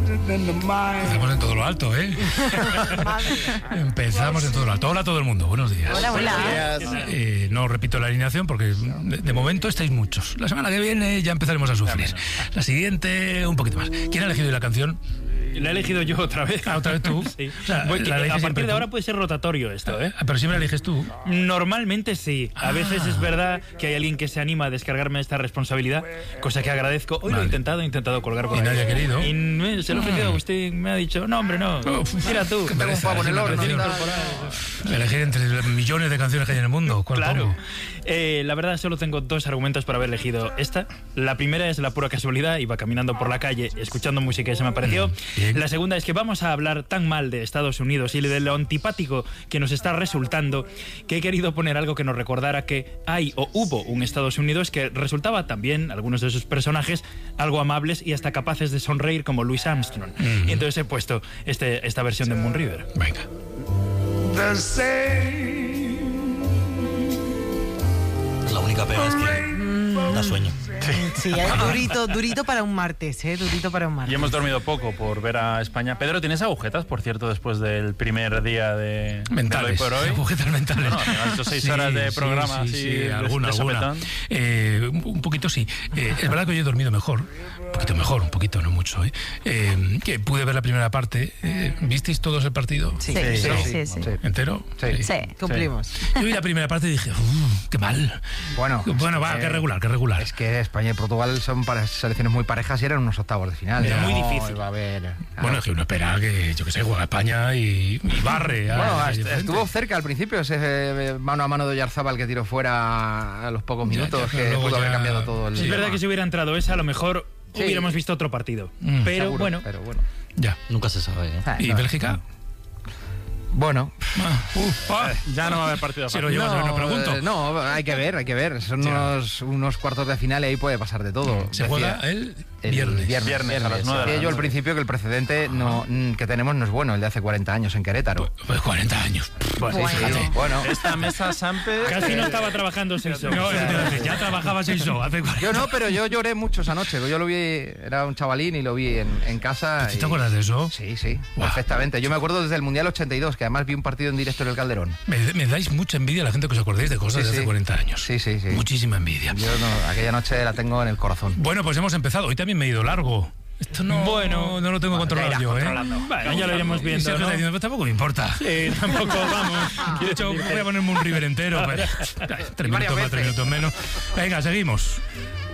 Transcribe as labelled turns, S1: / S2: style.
S1: Empezamos en todo lo alto, ¿eh? Empezamos en todo lo alto. Hola a todo el mundo, buenos días.
S2: Hola, hola.
S1: No repito la alineación porque de momento estáis muchos. La semana que viene ya empezaremos a sufrir. La siguiente, un poquito más. ¿Quién ha elegido la canción?
S3: La he elegido yo otra vez.
S1: ¿Otra vez tú?
S3: Sí.
S1: O sea,
S3: a partir de ahora puede ser rotatorio esto, ¿eh?
S1: Pero siempre la eliges tú.
S3: Normalmente sí. A veces es verdad que hay alguien que se anima a descargarme esta responsabilidad, cosa que agradezco. Hoy lo he intentado colgar con
S1: y nadie ha querido.
S3: Y se lo he ofrecido a Agustín, me ha dicho, no, hombre, no. Mira tú.
S1: Que tengo un pavo en el horno. Elegir entre millones de canciones que hay en el mundo. ¿Cuál
S3: claro.
S1: pongo?
S3: La verdad, solo tengo dos argumentos para haber elegido esta. La primera es la pura casualidad. Iba caminando por la calle escuchando música y se me apareció. La segunda es que vamos a hablar tan mal de Estados Unidos y de lo antipático que nos está resultando, que he querido poner algo que nos recordara que hay o hubo un Estados Unidos que resultaba también, algunos de sus personajes, algo amables y hasta capaces de sonreír, como Louis Armstrong. Y entonces he puesto esta versión de Moon River.
S1: Venga.
S4: La única pega es que da sueño.
S2: Sí, durito para un martes, durito para un martes.
S5: Y hemos dormido poco por ver a España. Pedro, ¿tienes agujetas, por cierto, después del primer día de
S1: mentales,
S5: de hoy por hoy?
S1: Agujetas mentales.
S5: No, hecho 6 horas de programa.
S1: Sí, alguna. Un poquito sí. Es verdad que hoy he dormido mejor. Un poquito, no mucho. Que pude ver la primera parte. ¿Visteis todos el partido?
S2: Sí.
S1: ¿Entero?
S2: Sí, cumplimos.
S1: Yo vi la primera parte y dije, qué mal.
S6: Bueno,
S1: qué regular.
S6: Es que España y Portugal son selecciones muy parejas y eran unos octavos de final.
S3: Era muy difícil.
S6: Va a haber,
S1: bueno, es que uno espera que, yo que sé, juega España y barre.
S6: Bueno, estuvo cerca al principio, ese mano a mano de Oyarzábal que tiró fuera a los pocos minutos, que pudo haber cambiado todo el...
S3: Es verdad que si hubiera entrado esa, a lo mejor hubiéramos visto otro partido. Pero
S6: seguro,
S3: bueno.
S1: Ya.
S4: Nunca se sabe, ¿eh?
S1: ¿Y Bélgica?
S6: Bueno,
S5: ya no va a haber partido.
S1: Si lo llevas a ver, no pregunto.
S6: No, hay que ver. Son unos cuartos de final y ahí puede pasar de todo.
S1: Se juega el viernes
S5: a las 9.
S6: Decía yo al principio que el precedente que tenemos no es bueno, el de hace 40 años en Querétaro.
S1: Pues 40 años.
S6: Fíjate.
S5: Bueno, esta mesa Sampe...
S3: Casi no estaba trabajando 6 horas.
S1: No, ya trabajaba 6 horas.
S6: Yo no, pero yo lloré mucho esa noche. Yo lo vi, era un chavalín y lo vi en casa.
S1: ¿Te acuerdas de eso?
S6: Sí, perfectamente. Yo me acuerdo desde el Mundial 82, que además vi un partido en directo en el Calderón.
S1: Me dais mucha envidia a la gente que os acordéis de cosas de hace 40 años.
S6: Sí.
S1: Muchísima envidia.
S6: Yo aquella noche la tengo en el corazón.
S1: Bueno, pues hemos empezado. Hoy también me he ido largo. Esto no lo tengo controlado yo,
S3: Bueno, ya lo iremos viendo, ¿no?
S1: Pues tampoco me importa.
S3: Sí, tampoco, vamos.
S1: De hecho, voy a ponerme un River entero. 3 minutos más, 3 minutos menos. Venga, seguimos.